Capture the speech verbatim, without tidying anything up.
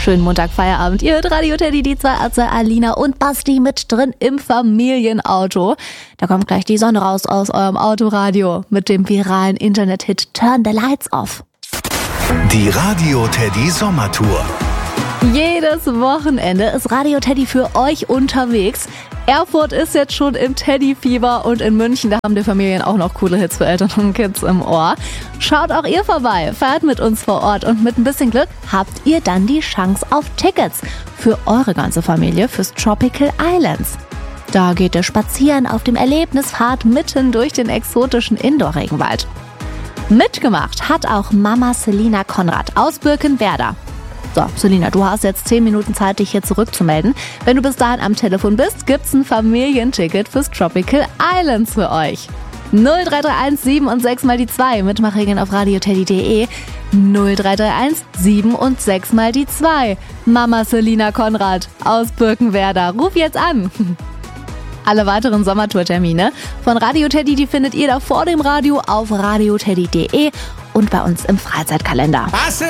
Schönen Montag-Feierabend. Ihr hört Radio Teddy, die zwei Atze, Alina und Basti mit drin im Familienauto. Da kommt gleich die Sonne raus aus eurem Autoradio mit dem viralen Internet-Hit Turn the Lights Off. Die Radio Teddy Sommertour. Jedes Wochenende ist Radio Teddy für euch unterwegs. Erfurt ist jetzt schon im Teddy-Fieber und in München, da haben die Familien auch noch coole Hits für Eltern und Kids im Ohr. Schaut auch ihr vorbei, feiert mit uns vor Ort und mit ein bisschen Glück habt ihr dann die Chance auf Tickets für eure ganze Familie fürs Tropical Islands. Da geht ihr spazieren auf dem Erlebnispfad mitten durch den exotischen Indoor-Regenwald. Mitgemacht hat auch Mama Selina Konrad aus Birkenwerder. So, Selina, du hast jetzt zehn Minuten Zeit, dich hier zurückzumelden. Wenn du bis dahin am Telefon bist, gibt's ein Familienticket fürs Tropical Islands für euch. null drei drei eins sieben und sechs mal die zwei. Mitmachregeln auf radioteddy punkt de. null drei drei eins sieben und sechs mal die zwei. Mama Selina Konrad aus Birkenwerder. Ruf jetzt an. Alle weiteren Sommertour-Termine von Radio Teddy, die findet ihr da vor dem Radio auf radioteddy punkt de und bei uns im Freizeitkalender.